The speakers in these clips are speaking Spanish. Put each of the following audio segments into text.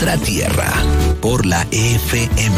nuestra tierra, por la FM.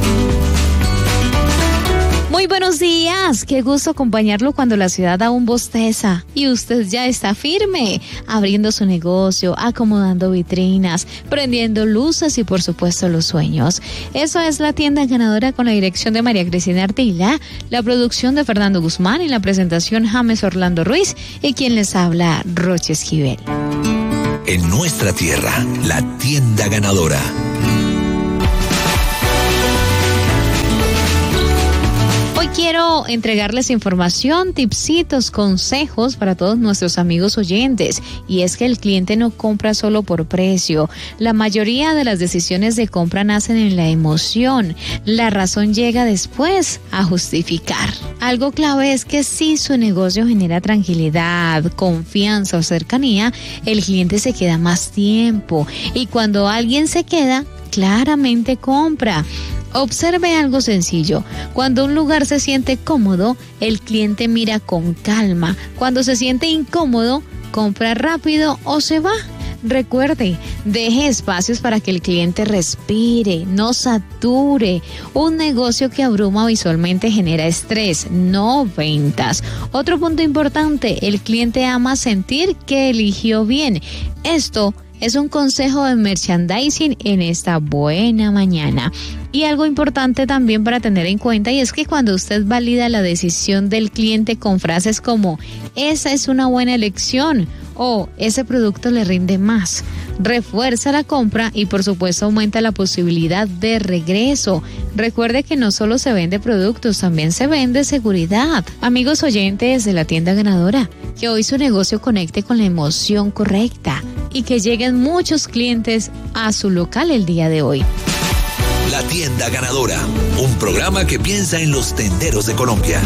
Muy buenos días, qué gusto acompañarlo cuando la ciudad aún bosteza y usted ya está firme, abriendo su negocio, acomodando vitrinas, prendiendo luces y por supuesto los sueños. Eso es La Tienda Ganadora, con la dirección de María Cristina Artila, la producción de Fernando Guzmán y la presentación James Orlando Ruiz, y quien les habla, Roche Esquivel. En nuestra tierra, La Tienda Ganadora. Hoy quiero entregarles información, tipsitos, consejos para todos nuestros amigos oyentes. Y es que el cliente no compra solo por precio. La mayoría de las decisiones de compra nacen en la emoción. La razón llega después a justificar. Algo clave es que si su negocio genera tranquilidad, confianza o cercanía, el cliente se queda más tiempo. Y cuando alguien se queda, claramente compra. Observe algo sencillo. Cuando un lugar se siente cómodo, el cliente mira con calma. Cuando se siente incómodo, compra rápido o se va. Recuerde, deje espacios para que el cliente respire, no sature. Un negocio que abruma visualmente genera estrés, no ventas. Otro punto importante, el cliente ama sentir que eligió bien. Esto es un consejo de merchandising en esta buena mañana. Y algo importante también para tener en cuenta, y es que cuando usted valida la decisión del cliente con frases como "esa es una buena elección" o "ese producto le rinde más", refuerza la compra y por supuesto aumenta la posibilidad de regreso. Recuerde que no solo se vende productos, también se vende seguridad. Amigos oyentes de La Tienda Ganadora, que hoy su negocio conecte con la emoción correcta y que lleguen muchos clientes a su local el día de hoy. La Tienda Ganadora, un programa que piensa en los tenderos de Colombia.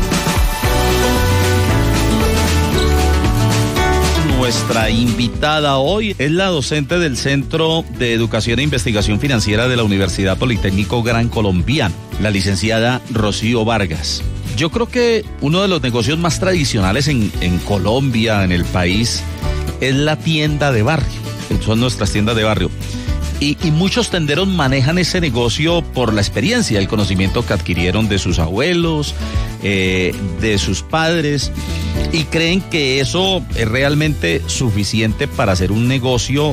Nuestra invitada hoy es la docente del Centro de Educación e Investigación Financiera de la Universidad Politécnico Gran Colombiano, la licenciada Rocío Vargas. Yo creo que uno de los negocios más tradicionales en Colombia, en el país, es la tienda de barrio. Son nuestras tiendas de barrio. Y muchos tenderos manejan ese negocio por la experiencia, el conocimiento que adquirieron de sus abuelos, de sus padres, y creen que eso es realmente suficiente para hacer un negocio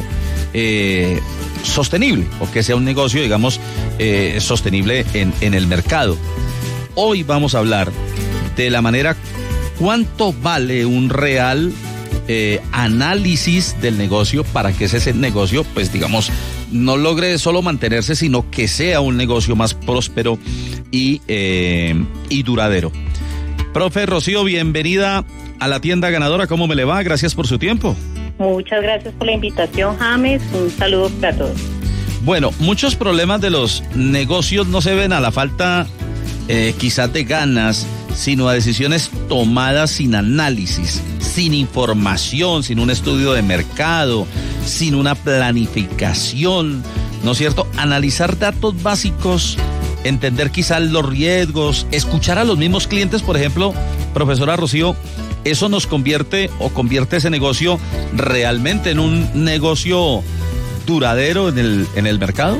sostenible, o que sea un negocio, digamos, sostenible en el mercado. Hoy vamos a hablar de la manera cuánto vale un real análisis del negocio para que ese negocio, pues digamos, no logre solo mantenerse, sino que sea un negocio más próspero y duradero. Profe Rocío, bienvenida a La Tienda Ganadora. ¿Cómo me le va? Gracias por su tiempo. Muchas gracias por la invitación, James. Un saludo para todos. Bueno, muchos problemas de los negocios no se ven a la falta quizás de ganas, sino a decisiones tomadas sin análisis, sin información, sin un estudio de mercado, sin una planificación, ¿no es cierto? Analizar datos básicos, entender quizás los riesgos, escuchar a los mismos clientes, por ejemplo, profesora Rocío, ¿eso nos convierte o convierte ese negocio realmente en un negocio duradero en el mercado?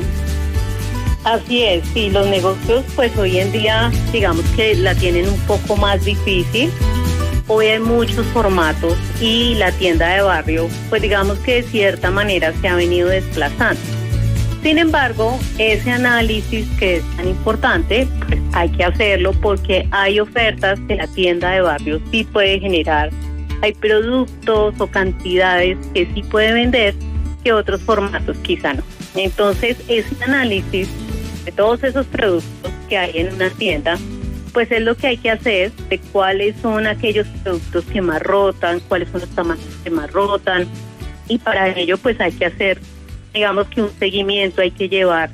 Así es, sí, los negocios pues hoy en día digamos que la tienen un poco más difícil. Hoy hay muchos formatos y la tienda de barrio pues digamos que de cierta manera se ha venido desplazando. Sin embargo, ese análisis que es tan importante, pues hay que hacerlo porque hay ofertas que la tienda de barrio sí puede generar. Hay productos o cantidades que sí puede vender que otros formatos quizá no. Entonces, ese análisis de todos esos productos que hay en una tienda, pues es lo que hay que hacer, de cuáles son aquellos productos que más rotan, cuáles son los tamaños que más rotan, y para ello pues hay que hacer, digamos que un seguimiento, hay que llevar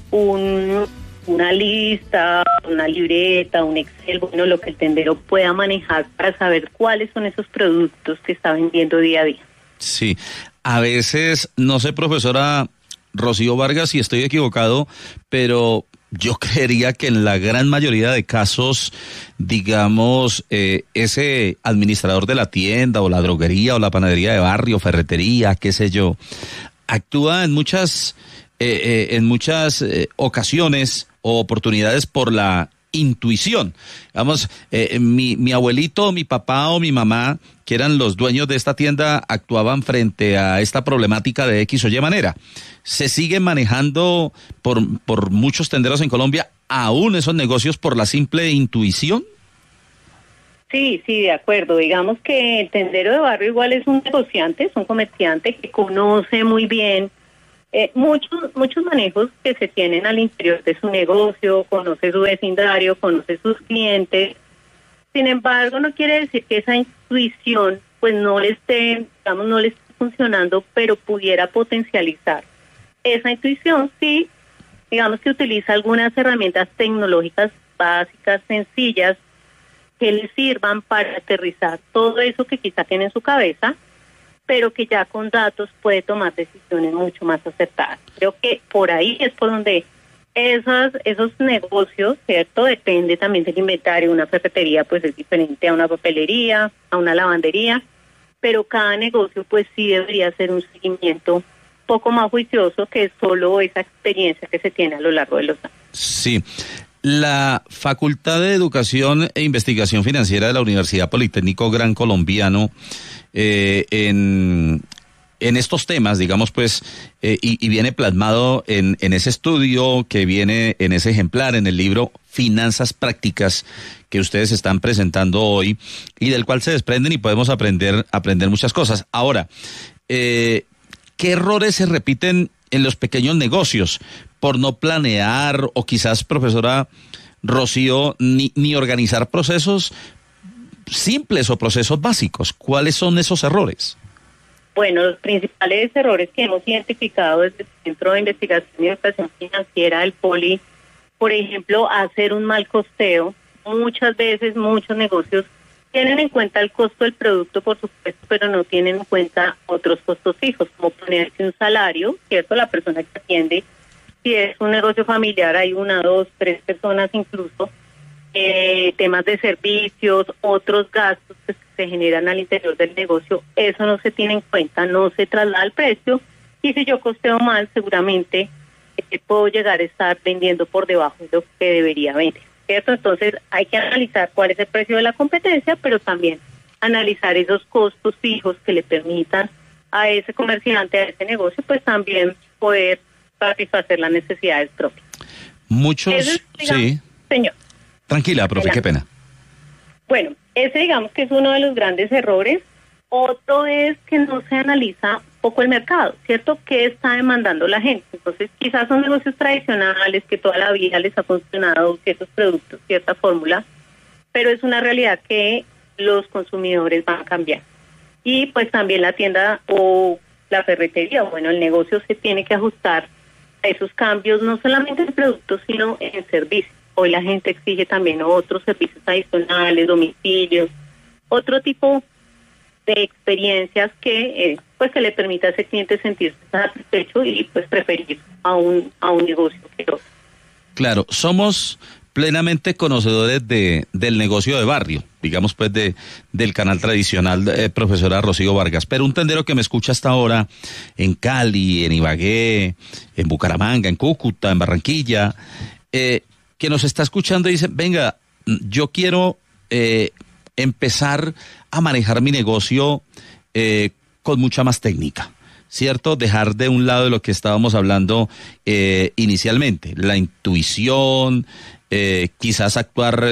una lista, una libreta, un Excel, bueno, lo que el tendero pueda manejar para saber cuáles son esos productos que está vendiendo día a día. Sí, a veces, no sé, profesora Rocío Vargas, si estoy equivocado, pero yo creería que en la gran mayoría de casos, digamos, ese administrador de la tienda o la droguería o la panadería de barrio, ferretería, qué sé yo, actúa en muchas en muchas ocasiones o oportunidades por la intuición. Vamos, mi abuelito, mi papá o mi mamá, que eran los dueños de esta tienda, actuaban frente a esta problemática de X o Y manera. ¿Se sigue manejando por muchos tenderos en Colombia aún esos negocios por la simple intuición? Sí, de acuerdo. Digamos que el tendero de barrio igual es un negociante, es un comerciante que conoce muy bien muchos manejos que se tienen al interior de su negocio, conoce su vecindario, conoce sus clientes. Sin embargo, no quiere decir que esa intuición pues no le esté funcionando, pero pudiera potencializar esa intuición si, digamos que utiliza algunas herramientas tecnológicas básicas, sencillas, que le sirvan para aterrizar todo eso que quizá tiene en su cabeza, pero que ya con datos puede tomar decisiones mucho más acertadas. Creo que por ahí es por donde esos negocios, ¿cierto? Depende también del inventario. Una ferretería pues es diferente a una papelería, a una lavandería, pero cada negocio pues sí debería hacer un seguimiento poco más juicioso que solo esa experiencia que se tiene a lo largo de los años. Sí. La Facultad de Educación e Investigación Financiera de la Universidad Politécnico Gran Colombiano, en estos temas, digamos pues, y viene plasmado en ese estudio que viene en ese ejemplar, en el libro Finanzas Prácticas que ustedes están presentando hoy y del cual se desprenden y podemos aprender muchas cosas. Ahora, ¿qué errores se repiten en los pequeños negocios por no planear o quizás, profesora Rocío, ni organizar procesos simples o procesos básicos? ¿Cuáles son esos errores? Bueno, los principales errores que hemos identificado desde el Centro de Investigación y Educación Financiera del Poli, por ejemplo, hacer un mal costeo. Muchas veces muchos negocios tienen en cuenta el costo del producto, por supuesto, pero no tienen en cuenta otros costos fijos, como ponerse un salario, ¿cierto? La persona que atiende, si es un negocio familiar, hay 1, 2, 3 personas incluso, temas de servicios, otros gastos que se generan al interior del negocio, eso no se tiene en cuenta, no se traslada al precio, y si yo costeo mal, seguramente puedo llegar a estar vendiendo por debajo de lo que debería vender, ¿cierto? Entonces hay que analizar cuál es el precio de la competencia, pero también analizar esos costos fijos que le permitan a ese comerciante, a ese negocio, pues también poder satisfacer las necesidades propias. Muchos, digamos, sí. Señor. Tranquila, profe, qué pena. Bueno, ese digamos que es uno de los grandes errores. Otro es que no se analiza un poco el mercado, ¿cierto? ¿Qué está demandando la gente? Entonces, quizás son negocios tradicionales que toda la vida les ha funcionado ciertos productos, cierta fórmula, pero es una realidad que los consumidores van a cambiar. Y pues también la tienda o la ferretería, bueno, el negocio se tiene que ajustar a esos cambios, no solamente en productos, sino en servicios. Hoy la gente exige también otros servicios adicionales, domicilios, otro tipo de experiencias que pues que le permita a ese cliente sentirse satisfecho y pues preferir a un negocio que otro. Claro, somos plenamente conocedores del negocio de barrio, digamos pues del canal tradicional, profesora Rocío Vargas, pero un tendero que me escucha hasta ahora en Cali, en Ibagué, en Bucaramanga, en Cúcuta, en Barranquilla, que nos está escuchando y dice, venga, yo quiero empezar a manejar mi negocio con mucha más técnica, ¿cierto? Dejar de un lado de lo que estábamos hablando inicialmente, la intuición, quizás actuar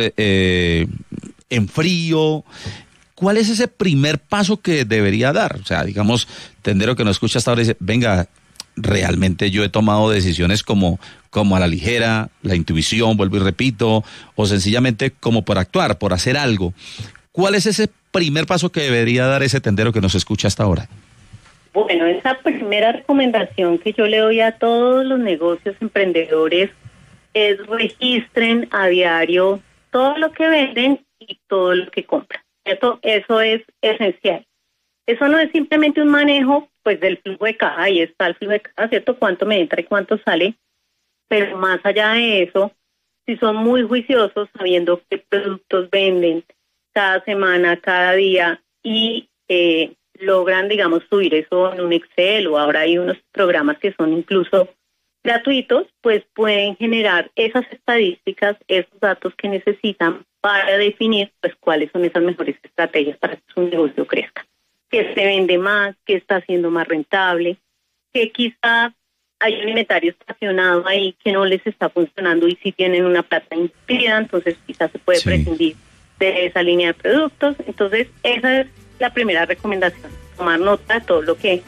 en frío. ¿Cuál es ese primer paso que debería dar? O sea, digamos, tendero que nos escucha hasta ahora y dice, venga, realmente yo he tomado decisiones como a la ligera, la intuición, vuelvo y repito, o sencillamente como por actuar, por hacer algo. ¿Cuál es ese primer paso que debería dar ese tendero que nos escucha hasta ahora? Bueno, esa primera recomendación que yo le doy a todos los negocios emprendedores es registren a diario todo lo que venden y todo lo que compran, ¿cierto? Eso es esencial. Eso no es simplemente un manejo pues del flujo de caja, ahí está el flujo de caja, ¿cierto? Cuánto me entra y cuánto sale, pero más allá de eso, si son muy juiciosos sabiendo qué productos venden cada semana, cada día y logran, digamos, subir eso en un Excel o ahora hay unos programas que son incluso gratuitos, pues pueden generar esas estadísticas, esos datos que necesitan para definir pues cuáles son esas mejores estrategias para que su negocio crezca. ¿Qué se vende más? ¿Qué está siendo más rentable? ¿Qué quizá hay un inventario estacionado ahí que no les está funcionando y si tienen una plata invertida, entonces quizás se puede prescindir de esa línea de productos? Entonces esa es la primera recomendación, tomar nota de todo lo que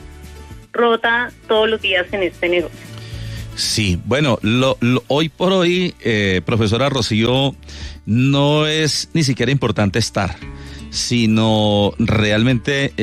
rota todos los días en este negocio. Sí, bueno, hoy por hoy, profesora Rocío, no es ni siquiera importante estar, sino realmente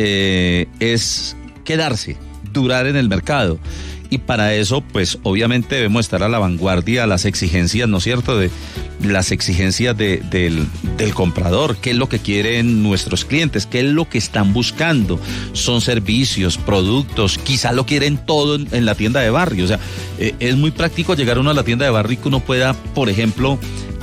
es quedarse, durar en el mercado. Y para eso, pues obviamente debemos estar a la vanguardia, las exigencias, ¿no es cierto?, de las exigencias del comprador. ¿Qué es lo que quieren nuestros clientes? ¿Qué es lo que están buscando? Son servicios, productos, quizás lo quieren todo en la tienda de barrio. O sea, es muy práctico llegar uno a la tienda de barrio y que uno pueda, por ejemplo,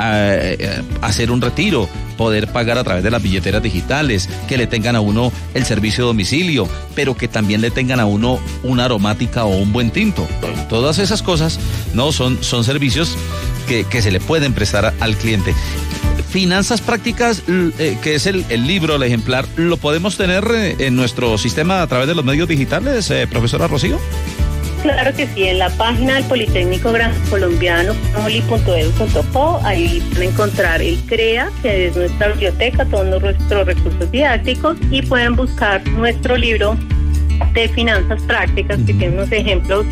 hacer un retiro, poder pagar a través de las billeteras digitales, que le tengan a uno el servicio de domicilio, pero que también le tengan a uno una aromática o un buen tinto. Todas esas cosas, no son servicios que se le pueden prestar al cliente. Finanzas Prácticas, que es el libro, el ejemplar, ¿lo podemos tener en nuestro sistema a través de los medios digitales, profesora Rocío? Claro que sí, en la página del Politécnico Gran Colombiano, poli.edu.co, ahí van a encontrar el CREA, que es nuestra biblioteca, todos nuestros recursos didácticos, y pueden buscar nuestro libro de Finanzas Prácticas, que tiene unos ejemplos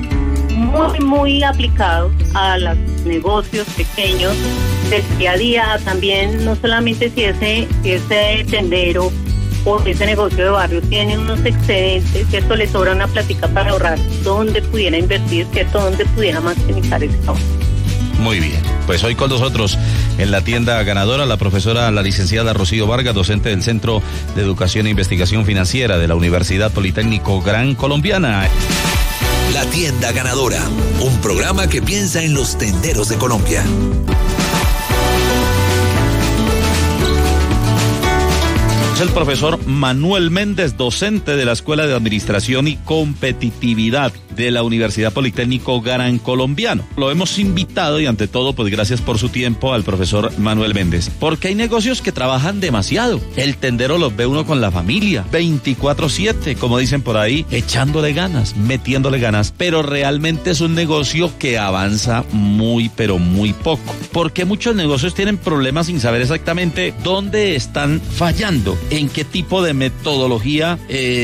muy aplicados a los negocios pequeños del día a día. También no solamente si ese tendero o ese negocio de barrio tiene unos excedentes, ¿cierto? Le sobra una plática para ahorrar, dónde pudiera invertir, ¿cierto? Dónde pudiera maximizar ese ahorro. Muy bien, pues hoy con nosotros en la tienda ganadora la profesora, la licenciada Rocío Vargas, docente del Centro de Educación e Investigación Financiera de la Universidad Politécnico Gran Colombiana. La tienda ganadora, un programa que piensa en los tenderos de Colombia. Es el profesor Manuel Méndez, docente de la Escuela de Administración y Competitividad de la Universidad Politécnico Gran Colombiano. Lo hemos invitado y ante todo, pues gracias por su tiempo al profesor Manuel Méndez, porque hay negocios que trabajan demasiado. El tendero los ve uno con la familia, 24/7, como dicen por ahí, echándole ganas, metiéndole ganas, pero realmente es un negocio que avanza muy, pero muy poco, porque muchos negocios tienen problemas sin saber exactamente dónde están fallando, en qué tipo de metodología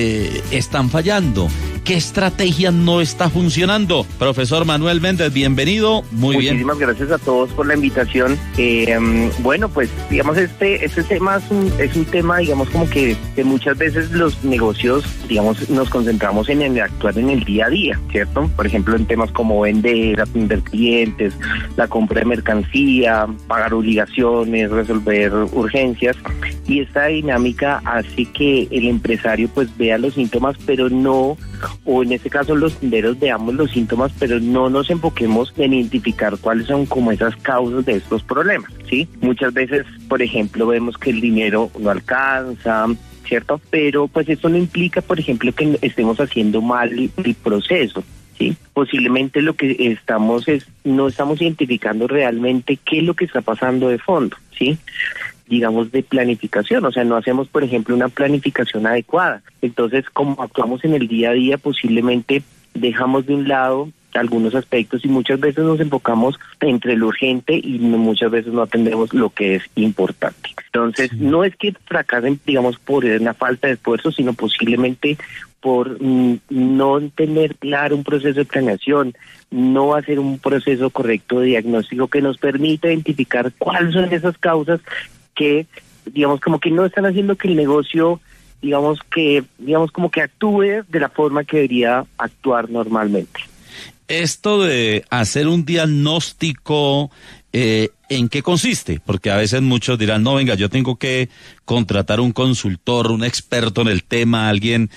están fallando, qué estrategia no está funcionando. Profesor Manuel Méndez, bienvenido. Muchísimas gracias a todos por la invitación. Bueno, pues digamos este tema es un tema, digamos, como que muchas veces los negocios, digamos, nos concentramos en el actuar en el día a día, ¿cierto? Por ejemplo, en temas como vender, atender clientes, la compra de mercancía, pagar obligaciones, resolver urgencias, y esta dinámica hace que el empresario pues vea los síntomas, pero no, o en este caso los tenderos veamos los síntomas, pero no nos enfoquemos en identificar cuáles son como esas causas de estos problemas, ¿sí? Muchas veces, por ejemplo, vemos que el dinero no alcanza, ¿cierto? Pero pues esto no implica, por ejemplo, que estemos haciendo mal el proceso, ¿sí? Posiblemente lo que no estamos identificando realmente qué es lo que está pasando de fondo, ¿sí? Digamos, de planificación, o sea, no hacemos, por ejemplo, una planificación adecuada. Entonces, como actuamos en el día a día, posiblemente dejamos de un lado algunos aspectos y muchas veces nos enfocamos entre lo urgente y muchas veces no atendemos lo que es importante. Entonces, no es que fracasen, digamos, por una falta de esfuerzo, sino posiblemente por no tener claro un proceso de planeación, no hacer un proceso correcto de diagnóstico que nos permita identificar cuáles son esas causas que, digamos, como que no están haciendo que el negocio, digamos, como que actúe de la forma que debería actuar normalmente. Esto de hacer un diagnóstico, ¿en qué consiste? Porque a veces muchos dirán, no, venga, yo tengo que contratar un consultor, un experto en el tema, alguien,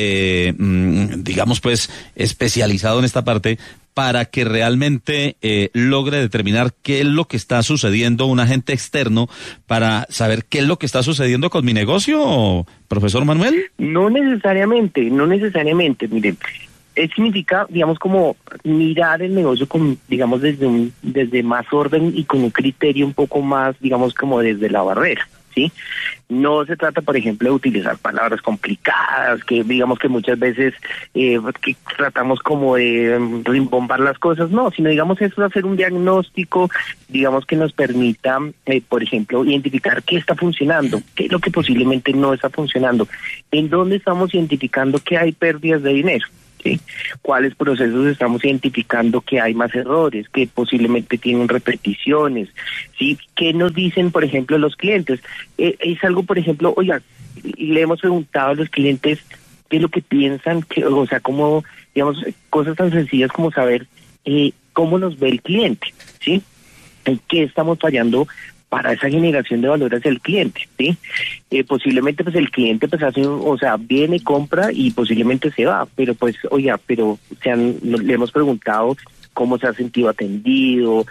digamos, pues, especializado en esta parte, para que realmente logre determinar qué es lo que está sucediendo, un agente externo, para saber qué es lo que está sucediendo con mi negocio, profesor Manuel. No necesariamente, miren. significa, digamos, como mirar el negocio con, digamos, desde más orden y con un criterio un poco más, digamos, como desde la barrera, ¿sí? No se trata, por ejemplo, de utilizar palabras complicadas, que digamos que muchas veces que tratamos como de rimbombar las cosas, no, sino digamos eso es hacer un diagnóstico, digamos que nos permita, por ejemplo, identificar qué está funcionando, qué es lo que posiblemente no está funcionando, en dónde estamos identificando que hay pérdidas de dinero. ¿Sí? ¿Cuáles procesos estamos identificando que hay más errores, que posiblemente tienen repeticiones? ¿Sí? ¿Qué nos dicen, por ejemplo, los clientes? Es algo, por ejemplo, oiga, le hemos preguntado a los clientes qué es lo que piensan, o sea, cómo, digamos, cosas tan sencillas como saber cómo nos ve el cliente, ¿sí? ¿En qué estamos fallando para esa generación de valor hacia el cliente, ¿sí? Posiblemente pues el cliente pues hace, o sea, viene, compra y posiblemente se va, pero pues, oiga, pero le hemos preguntado cómo se ha sentido atendido,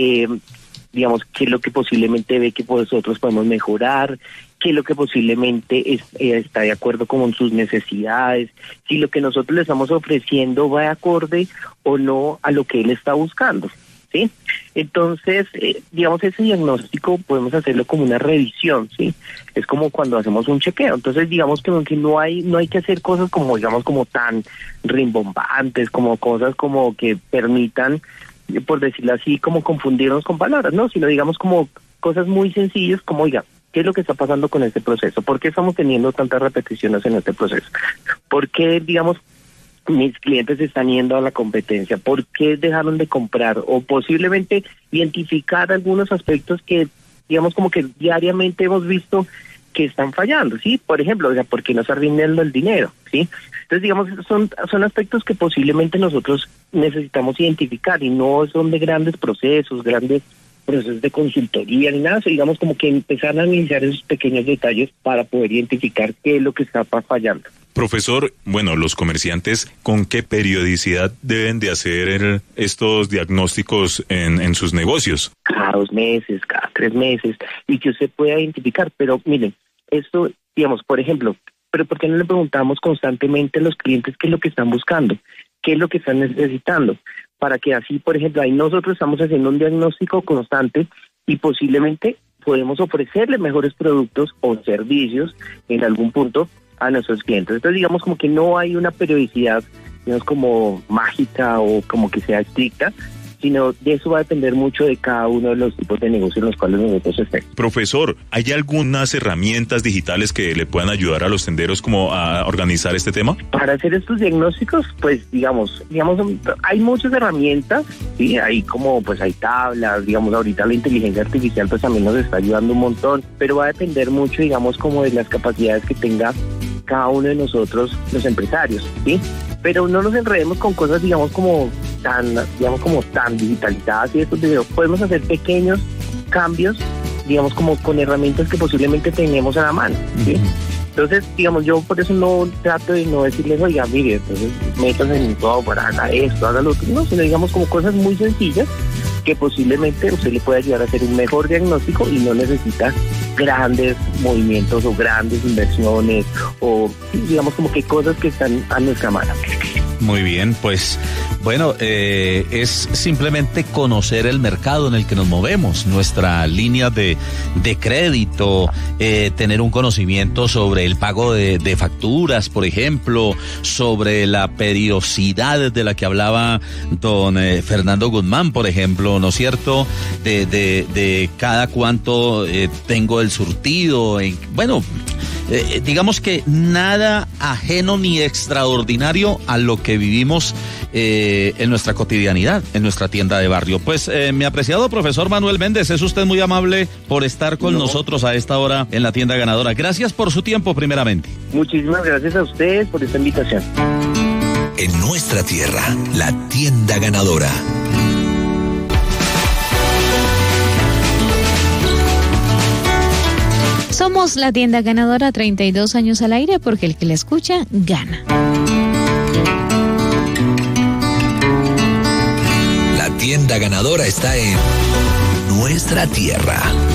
digamos, qué es lo que posiblemente ve que nosotros podemos mejorar, qué es lo que posiblemente está de acuerdo con sus necesidades, si lo que nosotros le estamos ofreciendo va de acorde o no a lo que él está buscando, ¿sí? Entonces, digamos, ese diagnóstico podemos hacerlo como una revisión, ¿sí? Es como cuando hacemos un chequeo. Entonces, digamos que no hay que hacer cosas como, digamos, como tan rimbombantes, como cosas como que permitan, por decirlo así, como confundirnos con palabras, ¿no? Sino, digamos, como cosas muy sencillas, como, oiga, ¿qué es lo que está pasando con este proceso? ¿Por qué estamos teniendo tantas repeticiones en este proceso? ¿Por qué, digamos, mis clientes están yendo a la competencia? ¿Por qué dejaron de comprar? O posiblemente identificar algunos aspectos que, digamos, como que diariamente hemos visto que están fallando, ¿sí? Por ejemplo, o sea, ¿por qué no está rindiendo el dinero? ¿Sí? Entonces, digamos, son aspectos que posiblemente nosotros necesitamos identificar y no son de grandes procesos de consultoría ni nada, digamos como que empezar a analizar esos pequeños detalles para poder identificar qué es lo que está fallando. Profesor, bueno, los comerciantes, ¿con qué periodicidad deben de hacer estos diagnósticos en sus negocios? Cada 2 meses, cada 3 meses, y que usted pueda identificar. Pero miren, esto, digamos, por ejemplo, pero ¿por qué no le preguntamos constantemente a los clientes qué es lo que están buscando? ¿Qué es lo que están necesitando? Para que así, por ejemplo, ahí nosotros estamos haciendo un diagnóstico constante y posiblemente podemos ofrecerle mejores productos o servicios en algún punto a nuestros clientes. Entonces, digamos como que no hay una periodicidad, digamos, como mágica o como que sea estricta, sino de eso va a depender mucho de cada uno de los tipos de negocios en los cuales nosotros estemos. Profesor, ¿hay algunas herramientas digitales que le puedan ayudar a los tenderos como a organizar este tema? Para hacer estos diagnósticos, pues digamos, hay muchas herramientas, sí, hay como, pues hay tablas, digamos, ahorita la inteligencia artificial pues también nos está ayudando un montón, pero va a depender mucho, digamos, como de las capacidades que tenga cada uno de nosotros, los empresarios, ¿sí? Pero no nos enredemos con cosas, digamos, como tan digitalizadas y esto, pero podemos hacer pequeños cambios, digamos, como con herramientas que posiblemente tenemos a la mano, ¿sí? Entonces, digamos, yo por eso no trato de no decirles, oiga, mire, entonces métanse en todo, para haga esto, haga lo otro, no, sino digamos como cosas muy sencillas que posiblemente usted le puede ayudar a hacer un mejor diagnóstico y no necesita grandes movimientos o grandes inversiones o digamos como que cosas que están a nuestra mano. Muy bien, pues bueno, es simplemente conocer el mercado en el que nos movemos, nuestra línea de crédito, tener un conocimiento sobre el pago de facturas, por ejemplo, sobre la periodicidad de la que hablaba don Fernando Guzmán, por ejemplo, ¿no es cierto? De cada cuánto tengo el surtido, bueno, digamos que nada ajeno ni extraordinario a lo que vivimos en nuestra cotidianidad, en nuestra tienda de barrio. Pues mi apreciado profesor Manuel Méndez, es usted muy amable por estar con nosotros a esta hora en la tienda ganadora. Gracias por su tiempo primeramente. Muchísimas gracias a ustedes por esta invitación. En nuestra tierra, la tienda ganadora. Somos la tienda ganadora, 32 años al aire, porque el que la escucha, gana. La tienda ganadora está en nuestra tierra.